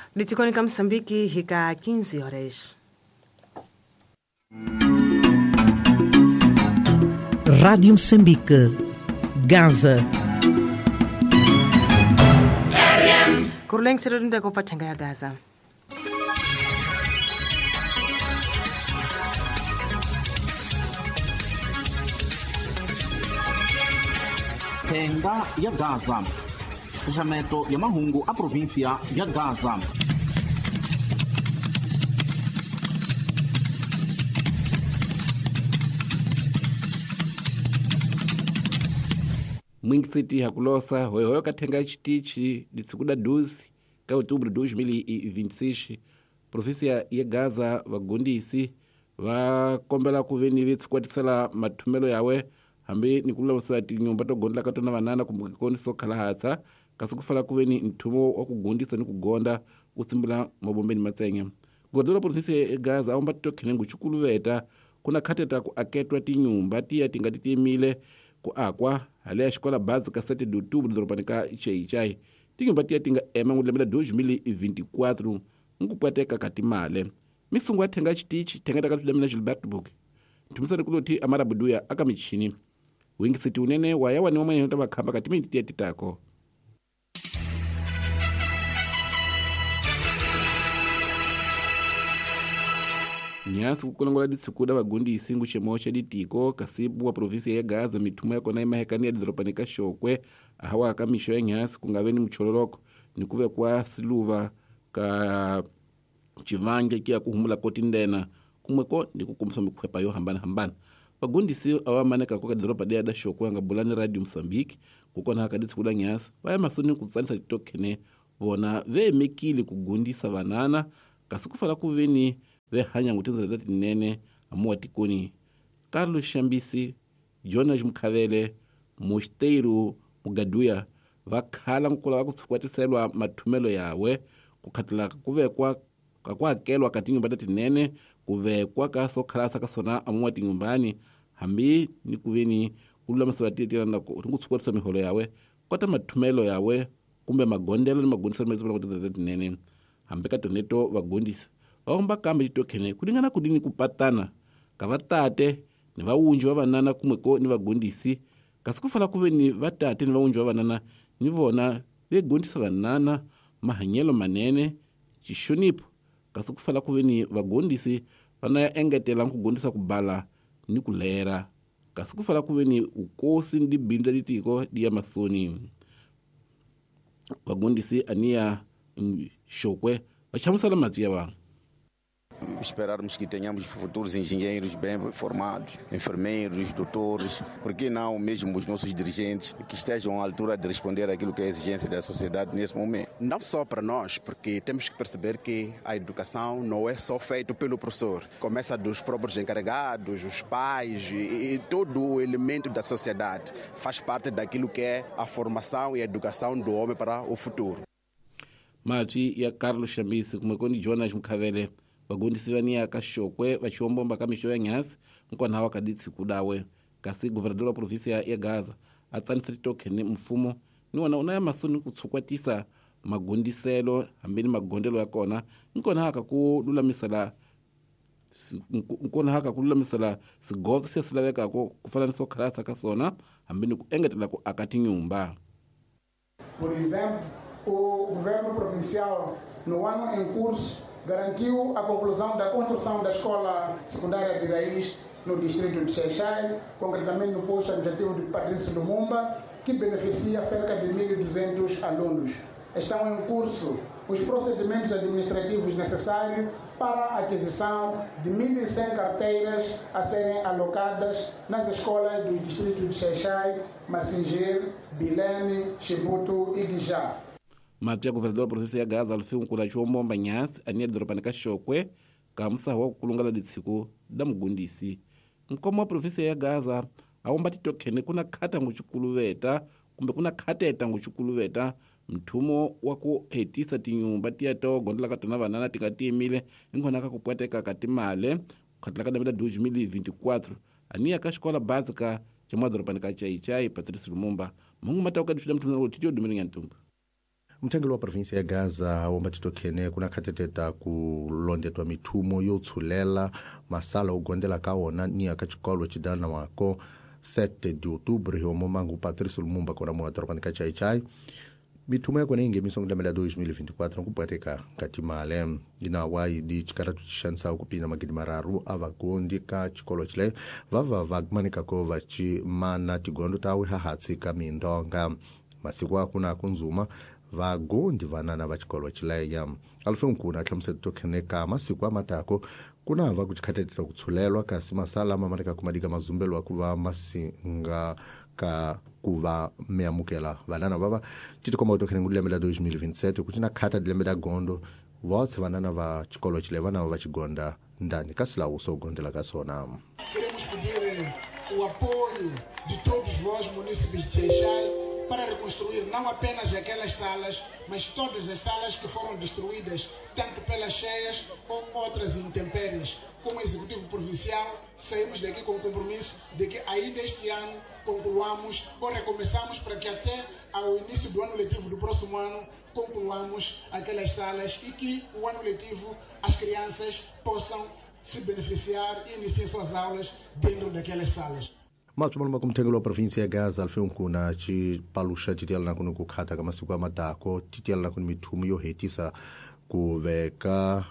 Litikoni Msambiki hika 15 horas. Rádio Moçambique, Gaza. Kuruleng sirunde ko patanga ya Gaza. Tenda ya Gaza. Fechamento ya mahungu a província ya Gaza. Mwingi City hakulosa hoyo katenga chitichi ditsikuda 12 ka outubro 2026 província ya Gaza vagundisi vakombela kuveni vitsikwatisela mathumelo yawe hambi nikululamisa tinyumba togondela katona vanana kumbukikoni sokhala hatsa kasi kufala kuveni nthumo wa kugundisa ni kugonda utsimbula mabombeni matsenye godela província ya Gaza aomba titokhene nguchukuluveta kuna khateta ku aketwa tinyumba tiya tingati tiyemile ku akwa hale ya xikola básica 7 de outubro doropani ka Ixai tinyumba tiya tinga ema ngulemela 2024 nkupwateka katimale misungu athenga chitichi thengeta katulamina Gilberto Buki nthumisani kuloti amarabuduya akamichini Wingi City unene wayawa ni wamwenye nota makhamba katimini tiya titako nyasi kukolongola ditsikuda vagundisi nguxemosha ditiko kasibu wa província ya Gaza mithumo yakona imahekani ya didoropani ka Xokwe ahawa akamisho ya nyasi kungaveni muchololoko nikuve kwa siluva ka chivange kia kuhumula koti ndena kumweko ndikukumbusa mikhwepa yo hambana vagundisi awamaneka kwa didoropa dea da Xokwe angabulani Radio Moçambique kukona haka ditsikuda nyasi vaya masuni kutsanisa titokhene vona veemekile kugundisa vanana kasi kufala kuveni vehanya ngutenzela tati nene amuwa tikoni Carlos Shambisi, Jonas Mkhavele, Mosteiro Mugaduya vakhala nkula vakutsikwatiselwa mathumelo yawe kukhatela kuvekwa kakwakelwa katinyumba tati nene kuvekwa kasokhalasa kasona amuwa tinyumbani hambi ni kuveni kululamisela tiyetirana ngutsikwatisa miholo yawe kota mathumelo yawe kumbe magondelo ni magondiselo mazipala kutenzela tati nene hambi katoneto vagondisi vaomba kambe titokhene kulingana kudini kupatana kavatate ni vaunji va vanana kumweko ni vagondisi kasi kufala kuve ni vatate ni vaunji va vanana ni vona vegondisa vanana mahanyelo manene chixonipo kasi kufala kuve ni vagondisi vana ya engetela nkugondisa kubala ni kulera kasi kufala kuve ni ukosi ndi bindu ditiko diya masoni vagondisi aniya Xokwe vachamusala mazwi ya vanhu. Esperarmos que tenhamos futuros engenheiros bem formados, enfermeiros, doutores, por que não mesmo os nossos dirigentes que estejam à altura de responder àquilo que é a exigência da sociedade nesse momento. Não só para nós, porque temos que perceber que a educação não é só feita pelo professor. Começa dos próprios encarregados, os pais e todo o elemento da sociedade. Faz parte daquilo que é a formação e a educação do homem para o futuro. Mazwi ya Carlos Shambisi kumwekoni Jonas Mkhavele vagundisi vaniya ka Xokwe vachiwombomba kamisho ya nyasi nkona hawa kaditsikudawe kasi governador wa província ya Gaza atsanisa titokhene mfumo ni wona unaya masoni kutsukwatisa magondiselo hambeni magondelo yakona nkona haka kululamisela sigozo siyasilavekako kufananisa okhalasa kasona hambeni kuengetela ku akati nyumba. Por exemplo, o governo provincial no ano em curso garantiu a conclusão da construção da escola secundária de raiz no distrito de Xai-Xai, concretamente no posto administrativo de Patrício Lumumba, que beneficia cerca de 1.200 alunos. Estão em curso os procedimentos administrativos necessários para a aquisição de 1.100 carteiras a serem alocadas nas escolas dos distritos de Xai-Xai, Massingeiro, Bilene, Chibuto e Guijá. Mapya governador wa província ya Gaza alifiwa nkula chiwombomba nyasi aniya didoropani ka Xokwe kamusa wa kukulungala ditsiku da mugundisi mkomo wa província ya Gaza awomba titokhene kuna khata nguchikuluveta kumbe kuna khateta nguchikuluveta mthumo wa kuhetisa tinyumba tiya togondela katona vanana tingatiyemile inkhona kakupwateka katimale kukhatela kadamela 2024 aniya ka xikola básica cha mwadoropani ka Ixai Patrício Lumumba mungu mata ukadifida mthumana kuti tiyo dumini nyantumba. mthangeli wa provinsi ya Gaza womba titokhene kuna khateteta kulondetwa mithumo yotshulela masala ugondela ka wona ni aka chikolo chidana wako 7 de outubro homo mangu Patrício Lumumba kona mo atropani ka chai mithumo ya kona ingemiswa ngudamela 2024 nkupateka katimale ina wai di chikaratu chishansa kupina magidi mararu avagondi ka chikolo chile vava vagmanika ko vachi mana tigondo tawe hahatsi ka mindonga masiku akuna kunzuma vagondi vanana va chikolo chileya alifuna kuna thlamuseto kheneka masiku amatako kuna va kuchikhatetela kutshulelwa kasi masala amamarika kumadika mazumbelo akuva masinga ka kuva meamukela vanana vava titikomba kutokhene ngulemela 2027 kuti na khata dilemela gondo votse vanana va chikolo chile vana va chigonda ndani kasi lawo sogondela ka sona. Queremos pedir o apoio de todos vós, munícipes de Xai, para reconstruir não apenas aquelas salas, mas todas as salas que foram destruídas, tanto pelas cheias ou outras intempéries. Como Executivo Provincial, saímos daqui com o compromisso de que ainda este ano concluamos ou recomeçamos para que até ao início do ano letivo do próximo ano concluamos aquelas salas e que o ano letivo as crianças possam se beneficiar e iniciar suas aulas dentro daquelas salas. Matsumalo makumthengelo wa provinsi ya Gaza alifuna chi palusha titiala na kuno kukhata ka masiku amatako titiala na kuno mithumo yo hetisa kuveka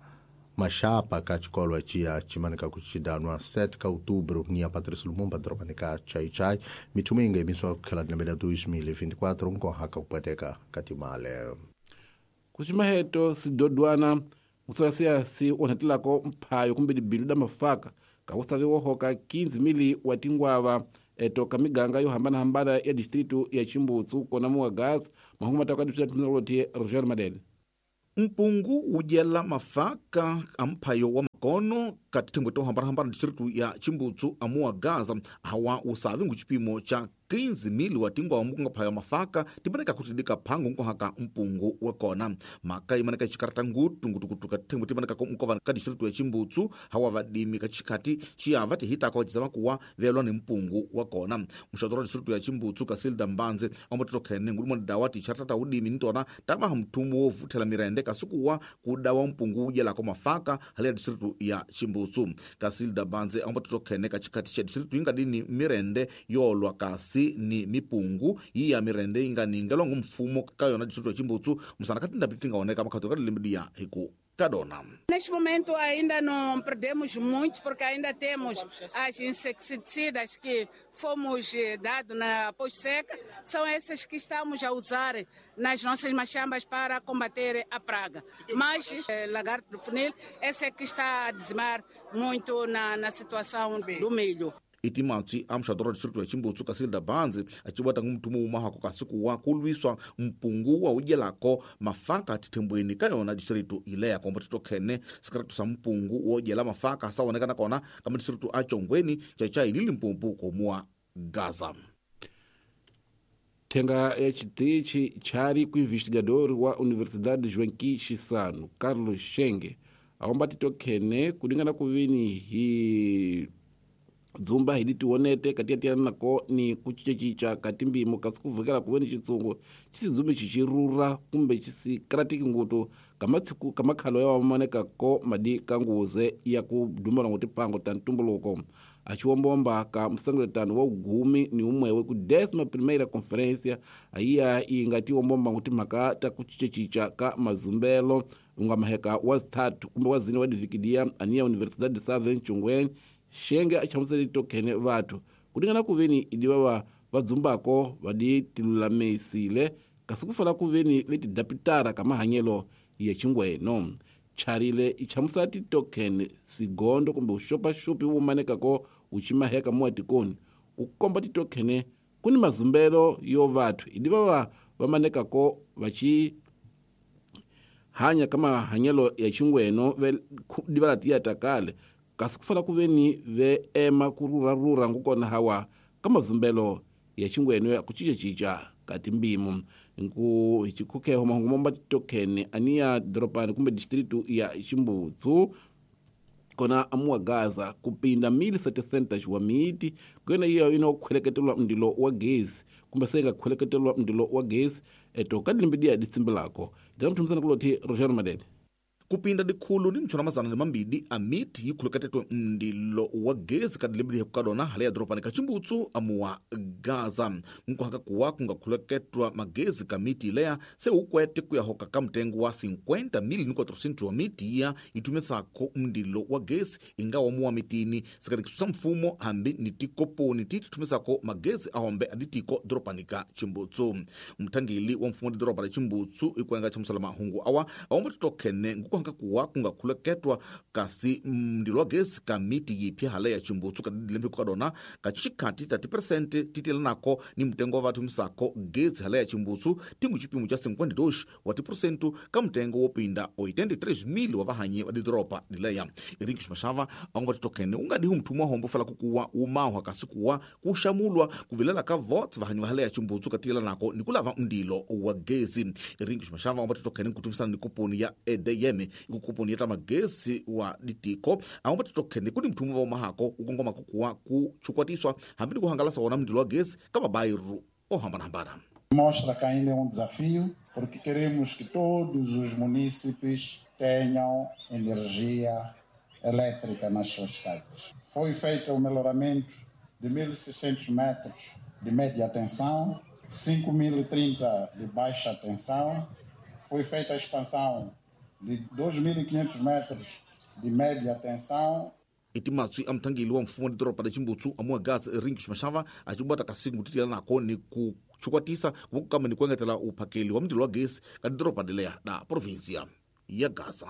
mashapa ka chikolo chia chimanika kuchidanwa 7 ka outubro ni a Patrício Lumumba dropanika chai mithumo ingemiswa kukhala dilemela 2024 nko haka kupateka katimale kuchimaheto sidodwana musalasia si onhatilako mphayo kumbe dibilu da mafaka kakusaviwa hoka 15 mili watingwava toka miganga yo hambana ya distritu ya Chimbutsu kona muwa Gaza mahungu mataka distritu Roger Madele. Mpungu ujela mafaka ampayo wa makono katitengwe to hambana distritu ya Chimbutsu amuwa Gaza hawa usavi nguchipimo cha 15 mili watingwa wa mpunga payo mafaka tibaneka kutidika pangu nko haka mpungu wakona maka imaneka chikarata ngutu katitengwe tibaneka kumkova ka distritu ya Chimbutsu hawa vadimi kachikati chiava tihita kwa jizama kuwa velwa ni mpungu wakona mshadora distritu ya Chimbutsu Kasilda Mbanze ambatito kene ngulu mwani dawati chartata udimi nitona tama hamtumu wofu tela mirende kasukuwa kudawa mpungu ujela kwa mafaka halia distritu ya Chimbutsu Kasilda Mbanze ambatito kene kachikati cha distritu inga dini mirende yolwa kasi ni mipungu hii ya mirende inga ningelo ngumfumo kayo na distritu ya Chimbutsu musana katinda bitinga oneka makato kati limdia hiku Kadona. Neste momento ainda não perdemos muito porque ainda temos as inseticidas que fomos dados na pós-seca, são essas que estamos a usar nas nossas machambas para combater a praga. Mas lagarto do funil, essa é que está a dizimar muito na situação do milho. Itimatsi amshadora distritu ya Chimbutsu Kasilda Mbanze achibata ngumtumu umahako kasikuwa kulwiswa mpungu wa ujelako mafaka titembweni kayo na distritu ile ya kombatito kene sikaratu sa mpungu wa ujela mafaka hasa wanekana kona kama distritu achongweni chai lili mpumpu komua Gaza. Tenga ya chitichi chari ku investigador wa Universidade Joaquim Chissano Carlos Shenge awambatito kene kulingana kuvini hi dzumba hiditi wonete katiyatiyana nako ni kuchichechicha katimbimo kasikuvukela kuweni chitsungu chisidzumbi chichirura kumbe chisikaratiki ngutu kamatsiku kamakhalo yawa mamaneka ko madi kanguze ya kudumbala nguti pango tantumbuluko achiwombomba ka msangiletano wa ugumi ni umwewe ku 11ª conferência aiya ingati wombomba nguti maka takuchichechicha ka mazumbelo ungamaheka wa 3 kumbe wazini wadivikidia aniya Universidade de Southern Chungwen Shenge achamuseli tokene vatu kulingana kuveni idiwa vadzumbako vadi tilulamesile kasikufala kuveni veti dapitara kama hanyelo ya Chingweno charile ichamusati tokene sigondo kumbe ushopa shopi umaneka ko uchimaheka muatikoni ukomba titokene kuni mazumbelo yo vatu idiwa vamaneka ko vachi hanya kama hanyelo ya Chingweno divala tia takale kasikufala kuveni ve ema kurura ngukona hawa kama zumbelo ya Chingweno ya kuchichechicha kati mbimu nku ichikukeho mahungu momba tokene aniya dropani kumbe distritu ya Chimbutsu kona amuwa Gaza kupinda 1.700 wa miti kwena iyo inokhweleketelwa mndilo wa gezi kumbe senga khweleketelwa mndilo wa gezi eto kadlimbidia ditsimbi lako ndina mthumizana kuloti Roger Madede kupinda dikhulu ni mchona mazana mambidi amiti yikhulukatetwe mndilo wa gezi kadilembele kukadona hale ya dropani kachimbutsu amuwa Gaza nkuhaka kuwa kungakhuluketwa magezi kamiti ileya se ukwete kuyahoka kamtengo wa 50,400 wa miti iya itumesako mndilo wa gezi ingawa muwa mitini sikadikisusa mfumo hambi nitikoponi titi tumesako magezi ahombe aditiko dropani kachimbutsu mtangili wa mfumo di dropani kachimbutsu ikuenga cha musalama hungu awa awomba tutokene nkuhaka kuwa kungakhuluketwa kasi mndilo wa gezi kamiti yipya hale ya chimbutsu kadilembe kukadona kachikati 30% titila nako ni mtengo wa vatu misako gezi hale ya chimbutsu tingu chipimo cha 52 wa 10% ka mtengo wopinda 83,000 wa vahanyi wa didropa dileya iringi shumashava aomba tutokene ungadi hu mtumwa hombo fala kukuwa umahwa kasi kuwa kushamulwa kuvilela ka vote vahanyi wa hale ya chimbutsu katila nako nikulava mndilo wa gezi iringi shumashava aomba tutokene nkutumisana nikuponi ya EDM ikukuponi yata magezi wa ditiko aomba tutokene kuni mtumwa wa umahako ukongoma kukuwa kuchukwatiswa hambini kuhangalasa wana mndilo wa gezi kama bairu ohambana. Mostra que ainda é desafio, porque queremos que todos os munícipes tenham energia elétrica nas suas casas. Foi feito o melhoramento de 1.600 metros de média tensão, 5.030 de baixa tensão, foi feita a expansão de 2.500 metros de média tensão. Itimatsui amtangili wa mfumo didropa da chimbutsu amuwa Gaza iringi shumashava achibata kasingu titila nako ni kuchukwatisa kama ni kuengetela upakeli wa mndilo wa gezi kadidropa dileya da provinsia ya Gaza.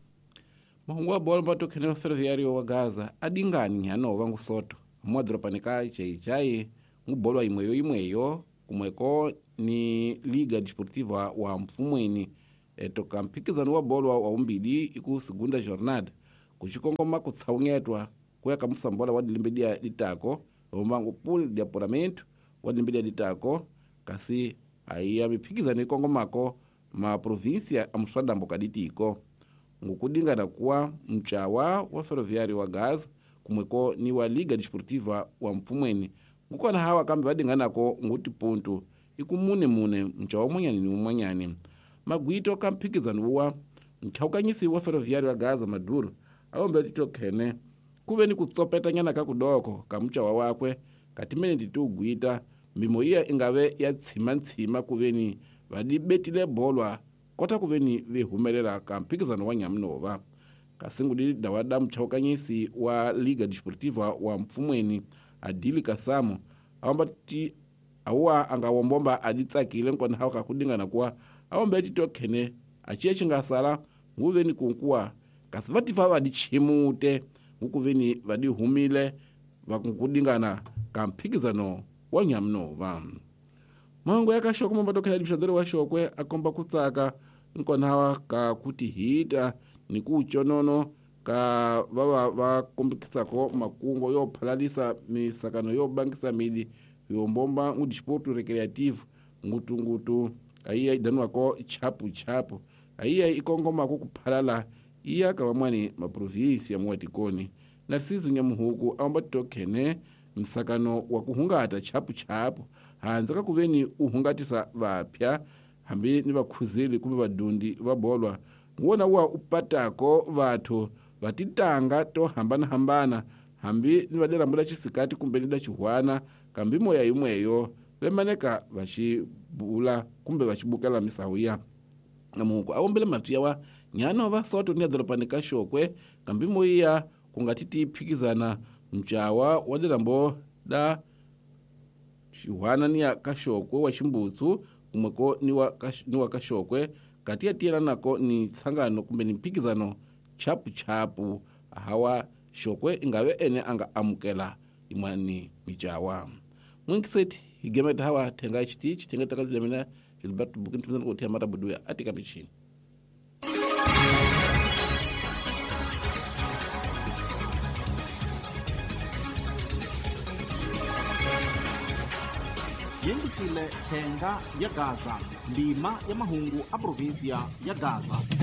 Mahungu wa bola mbato kene ferroviario wa Gaza adingani anova ngusoto amuwa dropani ka chai ngubolo imweyo kumweko ni Liga Desportiva wa mfumweni toka mpikizano wa bolo wa umbidi iku segunda jornada kuchikongoma kutsaungetwa kuyaka musambola wa dilimbedia ditako omango pool de apuramento wa dilimbedia ditako kasi aiya mipikizano ikongomako ma provincia amuswadambo kaditiko ngukudingana kuwa mchawa wa ferroviario wa Gaza kumweko ni wa Liga Desportiva wa mfumweni ngukona hawa kambe badinganako nguti puntu ikumune mchawa mwanyani ni mwanyani magwito kampikizano wa mchaukanyisi wa ferroviario wa Gaza Maduro aombe titokene kuve ni kutsopeta nyana kakudoko kamchawa wakwe katimene titugwita mimo iya ingave ya ntsima kuveni vadibetile bolwa kota kuveni vihumelela kampikizano wa nyamnova kasingudi dawada mchaukanyisi wa Liga Desportiva wa mfumweni Adili Kasamo aomba ti awa angawombomba aditsakile nkona hauka kudingana kuwa aombe titokene achie chingasala nguveni kunkuwa kasi vatifa vadichimute ngukuveni vadihumile vakudingana kampikizano wa nyamnova mango yakashoko mambatokela dipshadhero wa shokwe akomba kutsaka nkona hawa kakuti hita ni kuchonono ka vava vakombikisako makungo yophalalisa misakano yobangisa midi yombomba mudisporto recreativo ngutungutu aiya idanwako chapu aiya ikongomako kuphalala iya kawamwani maprovinsia muwatikoni Narciso Nyamuhuku aomba titokene msakano wa kuhungata chapu hanza kakuveni uhungatisa vapya hambi ni vakhuzili kumbe vadundi vabolwa nguwona uwa upatako vathu vatitanga to hambana hambi ni vaderambula chisikati kumbe nida chihwana kambi moya imweyo vemaneka vachibula kumbe vachibukela misahu ya Nyamuhuku awombele mapya wa nyanova soto ni adropani kashokwe kambi moya kungatiti pikizana mchawa waderambo da chihwana ni kashokwe wa chimbutsu kumweko ni wa kashokwe katia tiela nako ni sangano kumbe ni pikizano chapu hawa shokwe ingave ene anga amukela imwani michawa mwinkiseti higemeta hawa tenga ichitichi tenga takalilemina Gilberto Bukin tumizana kutia mara buduya atika michini yengisile thenga ya Gaza ndima ya mahungu a provinsia ya Gaza.